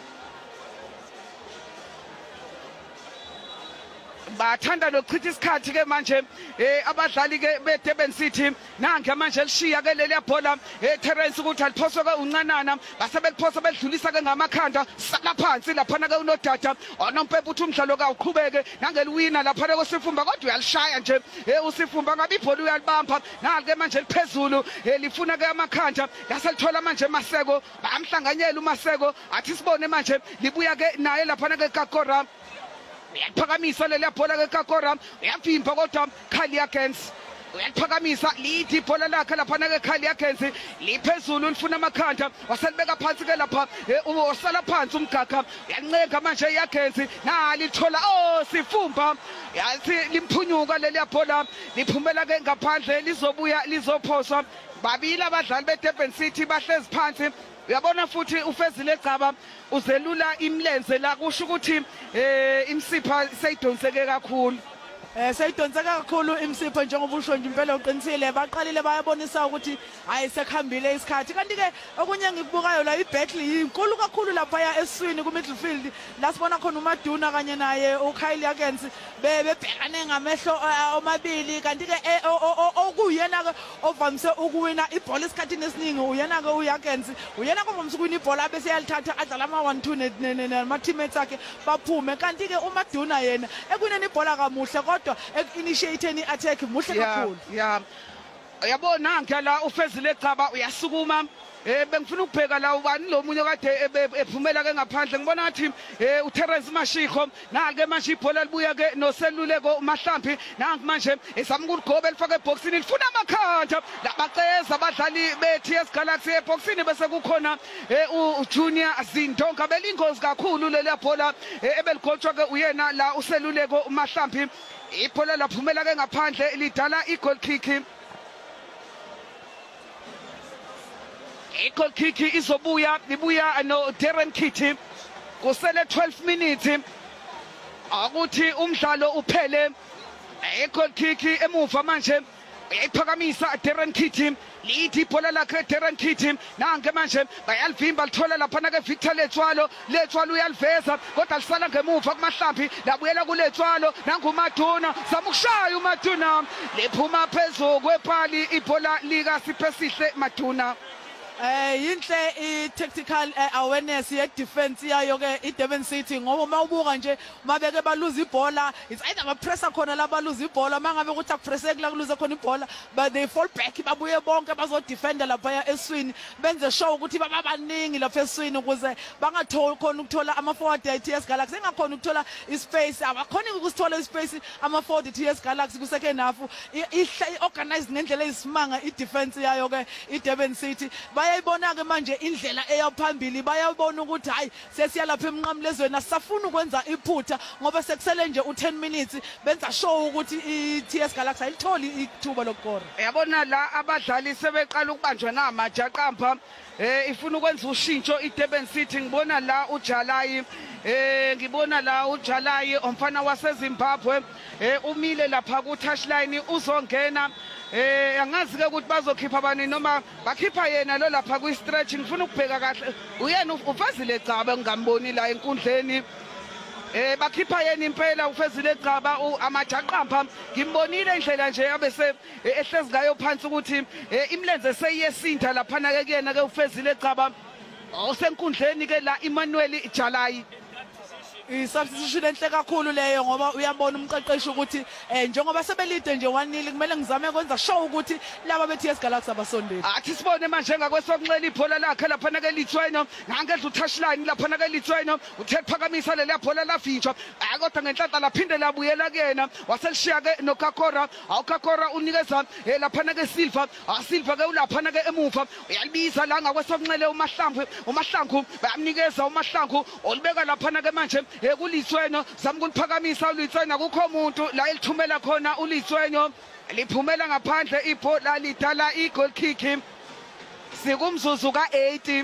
bathanda nokuchitha isikhathi ke manje abadlali ke beDurban City nange manje lishiya ke leli bhola Terence ukuthi aliphoswe ke uncanana base beliphosa belidlulisa ke ngamakhanda sala phansi lapha na ke unodada onompepha uthi umdlalo ka uqhubeke nangeliwina lapha ke usifumba kodwa uyalishaya nje usifumba ngabe ibhola uyalibamba nake manje liphezulu lifuna ke amakhanda laselithola manje Maseko bamhlanganyela uMaseko athi sibone manje libuya ke naye lapha na ke Kakora uyaphakamisa leli bhola ke Kakora uyavimba kodwa Khali against uyaphakamisa lithi ibhola lakhe lapha na ke Khali against liphezulu lifuna amakhanda waselibeka phansi ke lapha usala phansi umgagga uyancenga manje iagency nalithola sifumba yathi limphunyuka leli bhola liphumela ke ngaphandle lizobuya lizophoswa babili abadlali beDurban City bahlezi phansi uyabona futhi uFezile Gcaba uzelula imlenze la kusho ukuthi imsipha seyidonseke kakhulu seyidonseka kakhulu imsipho njengoba usho nje impela uqinisile baqalile bayabonisa ukuthi hayi sekuhambile isikhathi kanti ke okunye ngikubukayo la ibattle inkulu kakhulu lapha ya eswini ku midfield la sibona khona uMaduna kanye naye uKhali against bebhekane ngamehlo omabili kanti ke okuyena ke ovamise ukuwina ibhola isikhathini esiningi uyena ke uyagenzi uyena kovamise ukuwina ibhola bese yalithatha adlala ama 1-2 nama teammates akhe baphume kanti ke uMaduna yena ekuneni ibhola kamuhle kodwa initiating attack muhle kakhulu yabona ngala uFezile Gcaba uyasukuma bengifuna ukubheka la ubani lo munye kade ephumela ke ngaphandle ngibona ngathi uTerence Mashiko nake manje ibhola libuya ke noseluleko Mahlambi nangi manje ezama ukugoba elifaka eboxini lifuna amakhanda labaceza abadlali beTS Galaxy eboxini bese kukhona uJunior Zindonga belingozi kakhulu leli bhola ebeligothwa ke uyena la useluleko Mahlambi ibhola laphumela ke ngaphandle lidala igoal kick igoal kick izobuya libuya no Darren Kitty kusele 12 minutes akuthi umdlalo uphele igoal kick emuva manje uyayiphakamisa Darren Kitty lithi ibhola lakhe Darren Kitty nange manje bayalivimba lithola lapha na ke Victor Letswalo uyaliveza kodwa lisala ngemuva kuMahlambi labuyela kuLetswalo nanguMaduna samukushaya uMaduna liphuma phezulu kwepali ibhola lika Siphesihle Maduna Yinhle i-tactical awareness ye-defense yayo ke i-Durban City ngoba uma ubuka nje mabeke baluza ibhola it's either bapressa khona la baluza ibhola mangabe ukuthi akupresseki la kuluza khona ibhola but they fall back babuye bonke bazodefenda lapha eswini benze show ukuthi babaningi lapha eswini ukuze bangatholi khona ukuthola ama-forward ye-TS Galaxy engakhona ukuthola ispace abakhona ukusithola ispace ama-forward ye-TS Galaxy kusecond half i-organized ngendlela eyisimanga i-defense yayo ke i-Durban City bayayibona ke manje indlela eyaphambili bayabona ukuthi hayi sesiya lapha emnqamlezweni asafuna ukwenza iphutha ngoba sekusele nje u10 minutes benza show ukuthi iTS Galaxy ayitholi ithuba lokukora yabona la abadlali sebeqala ukubanjwa namajaqampa ifuna ukwenza ushintsho iDurban City ngibona la uJalayi ngibona la uJalayi umfana waseZimbabwe umile lapha ku touchline uzongena angazi ke ukuthi bazokhipha bani noma bakhipha yena lo lapha ku stretch ngifuna ukubheka kahle uyena ufazile Gcaba ngingamboni la enkundleni bakhipha yena impela ufezile Gcaba amajaqampa ngimbonile indlela nje abese ehlezi ngayo phansi ukuthi imlenze seyiyesinda lapha na ke kuyena ke ufezile Gcaba osenkundleni ke la Emmanuel Jalayi i-substitution enhle kakhulu leyo ngoba uyabona umqeqeshi ukuthi njengoba sebelide nje 1-0 kumele ngizame ukwenza show ukuthi laba beTS Galaxy abasondeli athi sibone manje ngakwesokunxele ibhola lakhe lapha na ke Litsweno ngangedla touchline lapha na ke Litsweno uthe phakamisa le bhola lavinjwa kodwa ngenhlanhla laphinde labuyela kuyena waselishiya ke noKakora awuKakora unikeza lapha na ke Silva Silva ke ulapha na ke emuva uyalibiza la ngakwesokunxele uMahlangu bayamnikeza uMahlangu olibeka lapha na ke manje kulitsweno zama ukuniphakamisa ulitsweno akukho umuntu la elithumela khona ulitsweno liphumela ngaphandle ibhola lidala igoal kick sikumzuzu ka8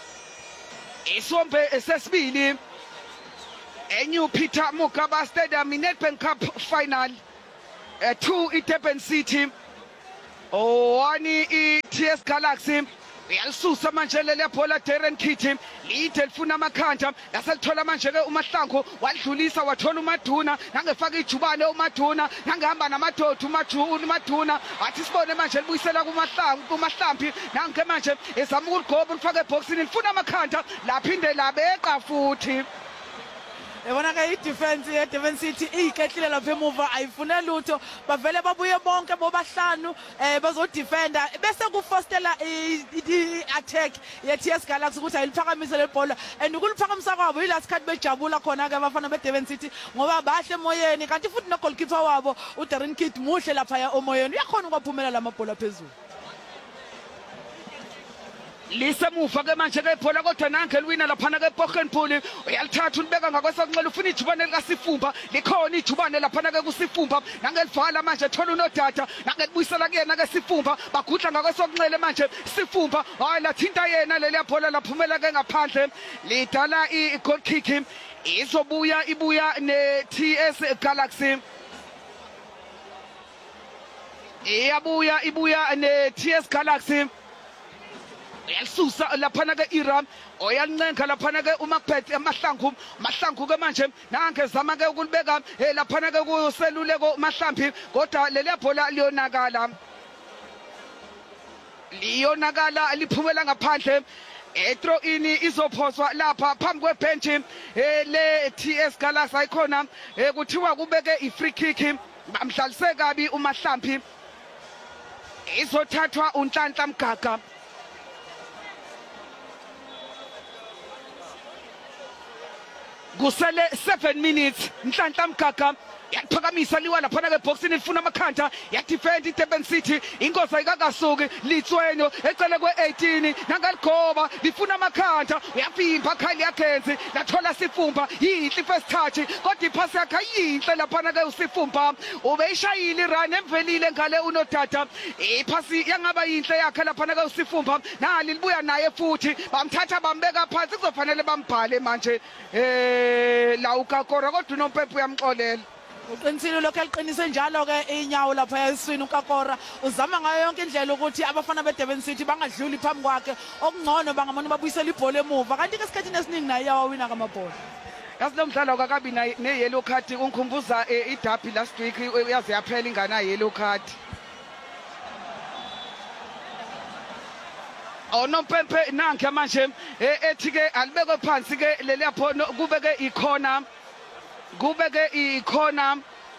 isombe sesibili eNew Peter Mokaba Stadium iNedbank Cup final 2 iDurban City 1 iTS Galaxy uyalisusa manje leli bhola Darren Kitty lide lifuna amakhanda laselithola manje ke uMahlangu wadlulisa wathola uMaduna nangefaka ijubane uMaduna nangihamba namadoda uMaduna athi sibone manje libuyisela kuMahlambi nange manje ezama ukuligoba ulifaka eboxini lifuna amakhanda laphinde labeqa futhi ebona ke i-defense ye-Durban City iyikehlile lapha emuva ayifune lutho bavele babuye bonke bobahlanu bazodefenda bese kufostela i-attack ye-TS Galaxy ukuthi ayiliphakamise lebhola and ukuliphakamisa kwabo yilasikhathi bejabula khona ke abafana be-Durban City ngoba bahle emoyeni kanti futhi no-goalkeeper wabo uDarren Kitty muhle lapha emoyeni uyakhona ukwaphumela lamabhola phezulu lisemuva ke manje ke ibhola kodwa nange liwina lapha na ke Bockenpool uyalithatha ulibeka ngakwesokunxele ufuna ijubane likaSifumba likhona ijubane lapha na ke kuSifumba nangelivala manje thola unodada nangelibuyisela kuyena ke Sifumba bagudla ngakwesokunxele manje Sifumba hayi lathinta yena leli bhola laphumela ke ngaphandle lidala i-goal kick ibuya ne-TS Galaxy ibuya ne-TS Galaxy yalisusa lapha na ke Iram oyalincenga lapha na ke uMakphethe Mahlangu ke manje nange zama ke ukulibeka lapha na ke kuseluleko Mahlambi kodwa leli bhola liyonakala liphumela ngaphandle throw in izophoswa lapha phambi kwebench le TS Galaxy ayikhona kuthiwa kubeke i-free kick bamdlalise kabi uMahlambi izothathwa uNhlanhla Mgaga kusele 7 minutes Nhlanhla Mgaga yaphakamisa liwa lapha na ke boxini lifuna amakhanda yadefend iDurban City inkosi ayikakasuki Litsweno ecele kwe18 nangaligoba lifuna amakhanda uyapimba khali yakhenzi lathola Sifumba yinhle first touch kodwa iphasi yakhe yinhle lapha na ke uSifumba ubeyishayile irun emvelile ngale unodada iphasi yangaba yinhle yakhe lapha na ke uSifumba nali libuya naye futhi bamthatha bambeka phansi kuzofanele bambhale manje la uKakora kodwa uNompempe uyamxolela uqinisile lokho eliqinise njalo ke inyawo lapha eswini uKakora uzama ngayo yonke indlela ukuthi abafana beDurban City bangadluli phambi kwakhe okungcono bangamona babuyisela ibhola emuva kanti ke esikhathini esiningi naye yawawina ngamabhola yazi lo mdlalo kakabi ne-yellow card ungikhumbuza iDerby last week uyaze yaphela ingana yellow card onompempe nanke manje ethi ke alibekwe phansi ke leli yaphono kubeke ikhona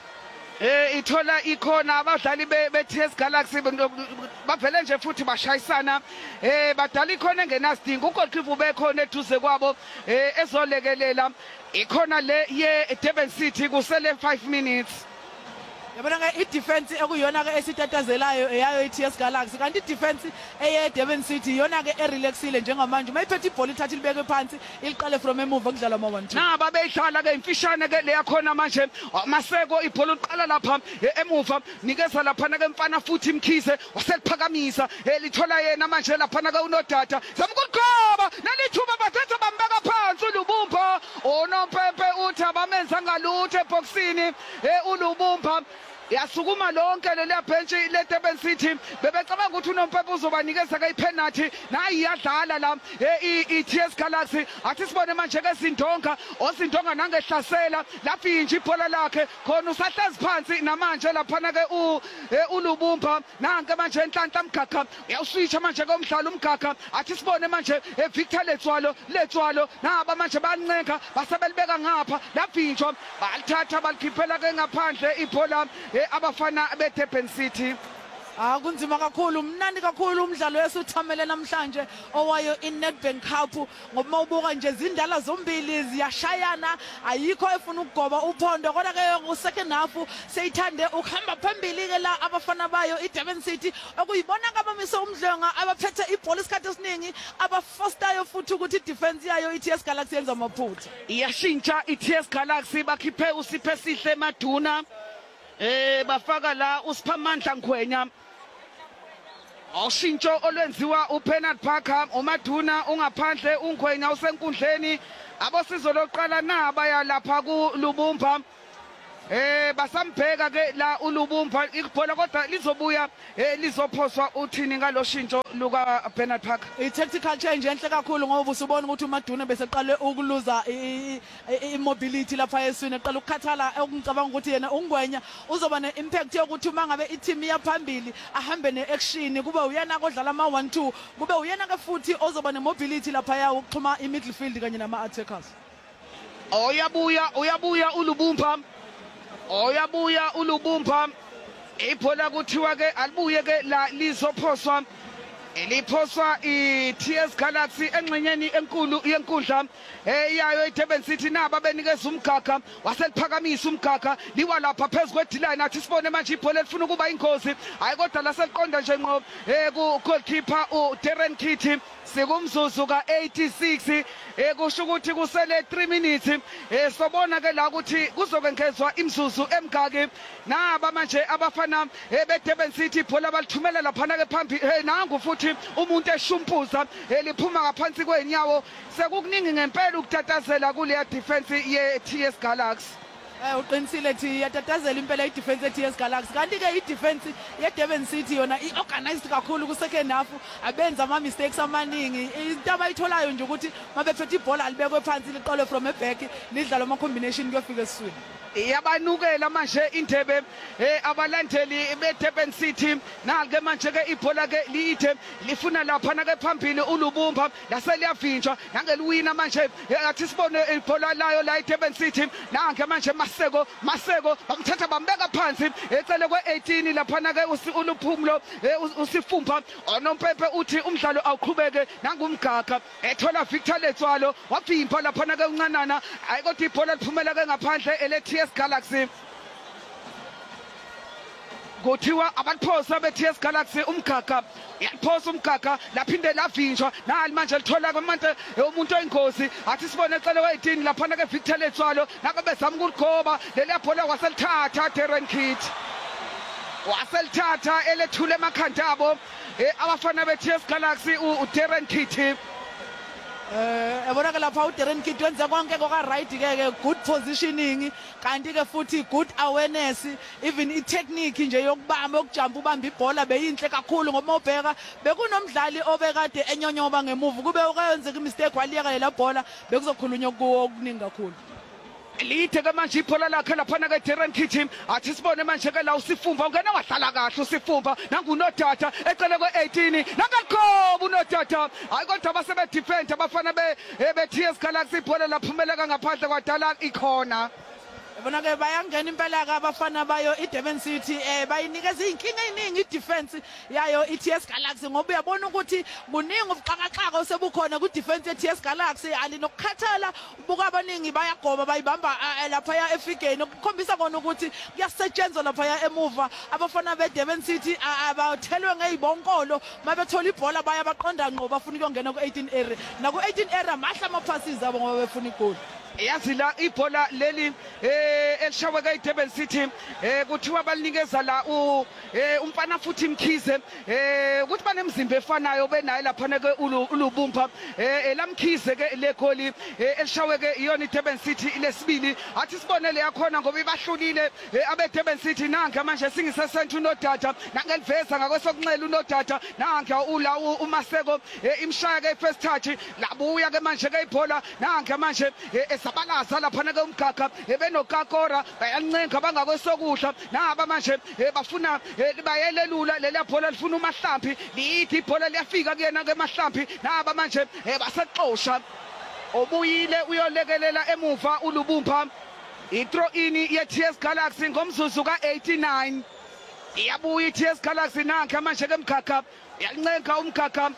ithola ikhona abadlali be-TS Galaxy bavele nje futhi bashayisana badala ikhona engenasidingo uGoalkeeper ubekhona eduze kwabo ezolekelela ikhona le ye-Durban City kusele 5 minutes. Yabona ke i-defense ekuyona ke esitatazelayo eyayo i-TS Galaxy kanti i-defense eye-Durban City yona ke erelaxile njengamanje mayiphethe ibhola ithatha libeke phansi iliqale from emuva kudlala ama-1-2 naba beyidlala ke imfishane ke leyakhona manje Maseko ibhola uqala lapha emuva nikeza laphana ke mfana futhi Mkhize waseliphakamisa lithola yena manje laphana ke uNodada zamukugqoba nalithuba bathetha bambeka phansi uLubumba onompempe uthi abamenza ngalutho eboxini uLubumba yasukuma lonke leliya bench le-Durban City bebecabanga ukuthi uNompempe uzobanikeza ke ipenalty nayi iyadlala la i-TS Galaxy athi sibone manje ke Sindonga nangehlasela lafinja ibhola lakhe khona usahlezi phansi namanje laphana ke uLubumba nanke manje enhlanhla Mgaga uyawuswitcha manje ke umdlalo uMgaga athi sibone manje Victor Letswalo naba manje bayancenga basebelibeka ngapha lafinjwa balithatha balikhiphela ke ngaphandle ibhola abafana be-Durban City. Kunzima kakhulu mnandi kakhulu umdlalo esuthamele namhlanje owayo iNedbank Cup ngoba ubuka nje izindala zombili ziyashayana ayikho efuna ukugoba uphondo kodwa ke ku-second half seyithande ukuhamba phambili ke la abafana bayo iDurban City okuyibona kabamise umdlenga abaphethe ibhola isikhathi esiningi abafostayo futhi ukuthi idefense yayo iTS Galaxy yenza amaphutha iyashintsha iTS Galaxy bakhiphe uSiphe Sihle Maduna bafaka la uSiphamandla Ngwenya oshintsho olwenziwa uPenard Parker uMaduna ungaphandle uNgwenya usenkundleni abosizo loqala nabaya lapha kuLubumba basambheka ke la uLubumba ibhola kodwa lizobuya lizophoswa uthini ngaloshintsho luka Bernard Parker i-tactical change enhle kakhulu ngoba usubona ukuthi uMaduna bese qale ukuluza immobility lapha eswini eqala ukukhathala okungicabanga ukuthi yena uNgwenya uzoba ne-impact yokuthi uma ngabe i-team yaphambili ahambe ne-action kube uyena kodlala ama-1-2 kube uyena ke futhi ozoba ne-mobility lapha yawo ukuxhuma i-midfield kanye nama-attackers uyabuya uLubumba ibhola kuthiwa ke alibuye ke la lizophoswa eliphoswa iTS Galaxy engxenyeni enkulu yenkundla yayo iDurban City naba benikeza uMgaga waseliphakamisa uMgaga liwa lapha phezulu kwediline athi sibone manje ibhola lifuna ukuba ingozi hayi kodwa laseliqonda nje ngqo ku-goalkeeper uDarren Kitty sikumzuzu ka-86 kusho ukuthi kusele 3 minutes sobona ke la ukuthi kuzokengezwa imzuzu emgaki naba manje abafana beDurban City ibhola balithumela laphana ke phambili nangu futhi umuntu eshumpuza liphuma ngaphansi kwenyawo sekukuningi ngempela ukutatazela kuleya defense ye-TS Galaxy uqinisile thi yatatazela impela i-defense ye-TS Galaxy kanti ke i-defense ye-Durban City yona i-organized kakhulu ku-second half abenza ama-mistakes amaningi into abayitholayo nje ukuthi mabephethe ibhola alibekwe phansi liqole from eback lidlala ama-combination kuyofika esiswini yabanukela manje indebe abalandeli beDurban City nalike manje ke ibhola ke liithe lifuna laphana ke phambili uLubumba laseliyavinjwa nangeliwina manje athi sibone ibhola layo la iDurban City nange manje Maseko bamthatha bambeka phansi ecele kwe18 laphana ke uLuphumlo uSifumba onompempe uthi umdlalo awuqhubeke nangumgaga ethola Victor Letswalo wavimba laphana ke uncanana ayikho ibhola liphumela ke ngaphandle ele-TS Galaxy kuthiwa abaliphosa be-TS Galaxy uMgaga yaphosa uMgaga laphinde lavinjwa nali manje lithola kwamanje umuntu oyingozi athi sibone ecele we18 laphana ke Victor Letswalo nako bezama ukuligoba leliya bhola waselithatha Darren Kitty waselithatha elethule emakhanda abo abafana be-TS Galaxy uDarren Kitty ebona ke lapha uDarren Kitty wenza konke right ke good positioning kanti ke futhi good awareness even i-technique nje yokubamba ukujumpa ubamba ibhola beyinhle kakhulu ngoba ubheka bekunomdlali obekade enyonyoba ngemuva kube ukayenzeka imistake waliyeka lela bhola bekuzokhulunywa okuningi kakhulu lide ke manje ibhola lakhe laphana ke Darren Kitty athi sibone manje ke la uSifumba ungena wadlala kahle uSifumba nanguNodata ecele kwe18 nangalikhoba uNodata hayi kodwa abasebe defend abafana be TS Galaxy ibhola laphumeleka ngaphandle kwadala ikhona bona ke bayangena impela ke abafana bayo iDurban City bayinikeza izinkinga eziningi idefense yayo iTS Galaxy ngoba uyabona ukuthi kuningi ubuxakaxaka osebukhona ku defense yeTS Galaxy alinokukhathala ubuka abaningi bayagoba bayibamba lapha efikeni ukukhombisa kona ukuthi kuyasetshenzwa lapha emuva abafana beDurban City abathelwe ngezibonkolo mabethola ibhola baya baqonda ngqo bafuna ukungena ku18 area na ku18 area mahla amapasses abo ngoba befuna igoli yazi la ibhola leli elishawe ke iDurban City kuthiwa balinikeza la umfana futhi Mkhize ukuthi banemzimba efanayo benayo lapha ke ulubumpa lamkhize ke legoli elishawe ke iyona iDurban City lesibili athi sibone le yakhona ngoba ibahlulile abeDurban City nange manje singisesenthu uNodata nangeliveza ngakwesokunxele uNodata nange ula uMaseko imshaya ke first touch labuya ke manje ke ibhola nange manje sabalaza lapha ke umgaga ebenokakora bayancenga bangakwesokudla naba manje bafuna bayelelula leli bhola lifuna uMahlambi lithi ibhola liyafika kuyena ke Mahlambi naba manje basaxosha obuyile uyolekelela emuva ulubumpa ithrow in yeTS Galaxy ngomzuzu ka89 iyabuya iTS Galaxy nanka manje ke umgaga yancenga umgaga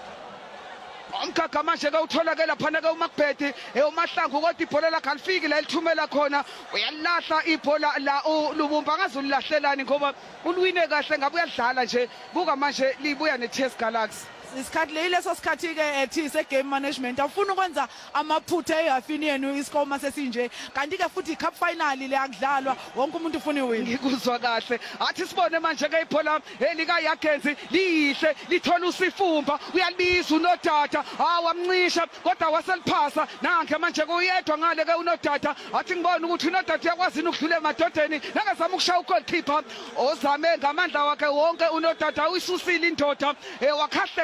umkhakha manje ke utholakala phana ke uMakbeti uMahlangu kodwa ibhola lakhe alifiki la lithumela khona uyalahla ibhola la ulubumba ngazulilahlelani ngoba ulwine kahle ngabe uyadlala nje buka manje libuya neTS Galaxy isikhathi leso sikhathi ke ethi se game management afuna ukwenza amaphutha ehafini yenu iscore mase sinje kanti ke futhi cup final le yakudlalwa wonke umuntu ufuna iwin ngikuzwa kahle athi sibone manje ke ibhola elika yagenzi lihle lithola uSifumba uyalibiza uNodata wamncisha kodwa waseliphasa nange manje kuyedwa ngale ke uNodata athi ngibona ukuthi uNodata uyakwazi ukudlula emadodeni nangazama ukushaya ugoalkeeper ozame ngamandla wakhe wonke uNodata uyisusile indoda wakhahle